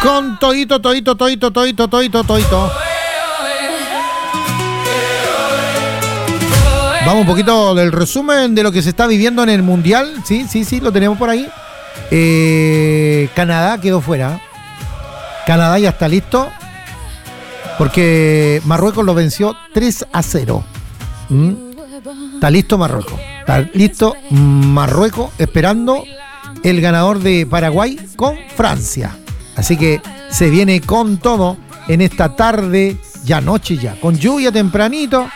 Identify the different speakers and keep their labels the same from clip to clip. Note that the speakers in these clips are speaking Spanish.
Speaker 1: Con todito. Vamos un poquito del resumen de lo que se está viviendo en el Mundial. Sí, lo tenemos por ahí. Canadá quedó fuera. Canadá ya está listo, porque Marruecos lo venció 3-0. Está listo Marruecos. Está listo Marruecos esperando el ganador de Paraguay con Francia. Así que se viene con todo en esta tarde, ya noche ya, con lluvia tempranito.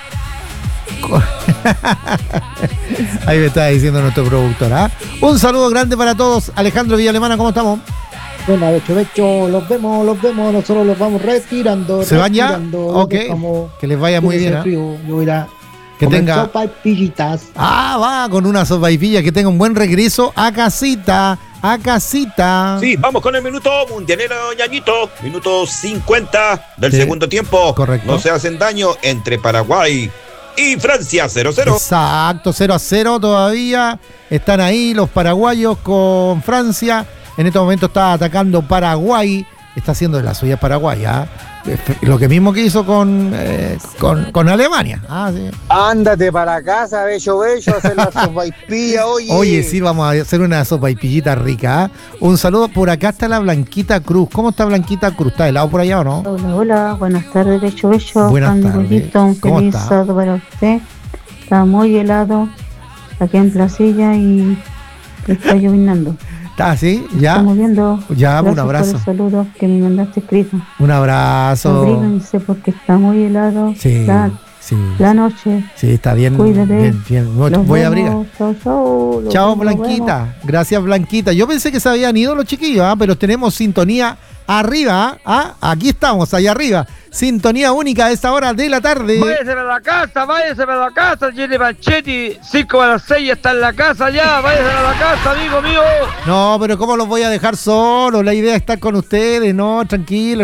Speaker 1: Ahí me está diciendo nuestro productor, ¿eh? Un saludo grande para todos. Alejandro Villalemana, ¿cómo estamos?
Speaker 2: Bueno, Becho, los vemos, nosotros los vamos retirando.
Speaker 1: ¿Se van ya? Ok, que les vaya muy bien.
Speaker 2: Yo voy a
Speaker 1: que tenga
Speaker 2: sopa y pillitas.
Speaker 1: Va con una sopa y pilla, que tenga un buen regreso a casita.
Speaker 3: Sí, vamos con el minuto mundialero, ñañito. Minuto 50 del segundo tiempo.
Speaker 1: Correcto.
Speaker 3: No se hacen daño entre Paraguay y Francia, 0-0.
Speaker 1: Exacto, 0-0 todavía. Están ahí los paraguayos con Francia. En este momento está atacando Paraguay. Está haciendo de la suya Paraguay, ¿eh? Lo que mismo que hizo con Alemania. Sí.
Speaker 2: Ándate para casa, bello, hacer la sopaipilla, oye.
Speaker 1: Oye, sí, vamos a hacer una sopaipillita rica, ¿eh? Un saludo, por acá está la Blanquita Cruz. ¿Cómo está Blanquita Cruz? ¿Está helado por allá o no?
Speaker 4: Hola, buenas tardes, bello.
Speaker 1: Buenas tardes.
Speaker 4: Un feliz sábado para usted. Está muy helado aquí en Placilla y está llovinando.
Speaker 1: ¿Está así? ¿Ya?
Speaker 4: Estamos viendo.
Speaker 1: Ya, un abrazo.
Speaker 4: Por el saludo que me mandaste escrito.
Speaker 1: Un abrazo.
Speaker 4: Abríguense porque está muy helado.
Speaker 1: Sí,
Speaker 4: la noche.
Speaker 1: Sí, está bien.
Speaker 4: Cuídate.
Speaker 1: Bien. Voy a abrigar. Chao, Blanquita.
Speaker 4: Vemos.
Speaker 1: Gracias, Blanquita. Yo pensé que se habían ido los chiquillos, pero tenemos sintonía arriba. Aquí estamos, allá arriba. Sintonía única a esta hora de la tarde.
Speaker 5: Váyase a la casa, Jenny Panchetti. 5:06 está en la casa ya. Váyase a la casa, amigo mío.
Speaker 1: No, pero ¿cómo los voy a dejar solos? La idea es estar con ustedes. No, tranquilo,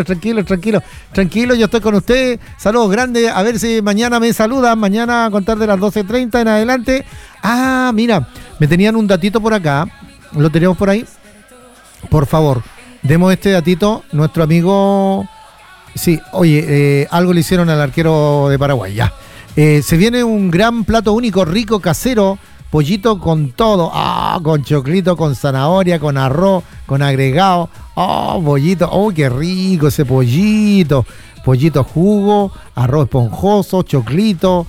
Speaker 1: yo estoy con ustedes. Saludos grandes. A ver si mañana me saludan. Mañana a contar de las 12:30 en adelante. Mira, me tenían un datito por acá. ¿Lo tenemos por ahí? Por favor, demos este datito. Nuestro amigo... Sí, oye, algo le hicieron al arquero de Paraguay, ya. Se viene un gran plato único, rico, casero, pollito con todo, con choclito, con zanahoria, con arroz, con agregado, pollito, qué rico ese pollito jugo, arroz esponjoso, choclito,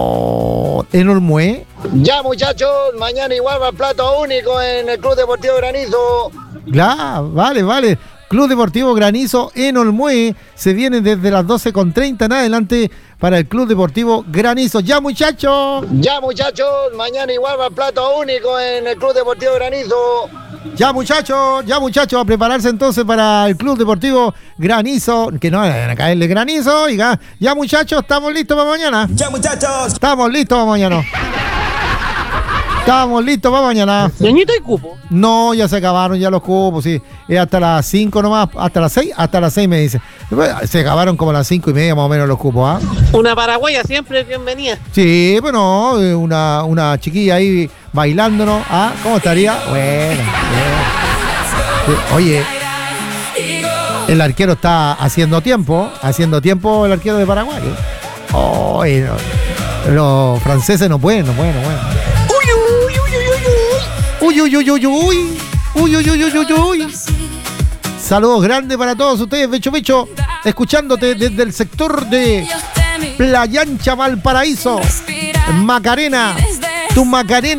Speaker 1: en Olmué.
Speaker 2: Ya, muchachos, mañana igual va plato único en el Club Deportivo Granizo.
Speaker 1: Vale. Club Deportivo Granizo en Olmué. Se viene desde las 12:30 en adelante para el Club Deportivo Granizo. Ya, muchachos,
Speaker 2: mañana igual va plato único en el Club Deportivo Granizo.
Speaker 1: Ya muchachos, a prepararse entonces para el Club Deportivo Granizo. Que no vayan a caerle granizo. Ya muchachos, estamos listos para mañana. Estamos listos para mañana.
Speaker 5: ¿Ñañito hay cupo?
Speaker 1: No, ya se acabaron ya los cupos, sí. Es hasta las 5 nomás, hasta las 6 me dice. Se acabaron como a las 5:30 más o menos los cupos,
Speaker 5: Una paraguaya siempre bienvenida.
Speaker 1: Sí, bueno, una chiquilla ahí bailándonos, ¿cómo estaría? Bueno. Oye, el arquero está haciendo tiempo el arquero de Paraguay. Los franceses no pueden. Uy. Saludos grandes para todos ustedes, Becho, escuchándote desde el sector de Playa Ancha, Valparaíso. Macarena, tu Macarena.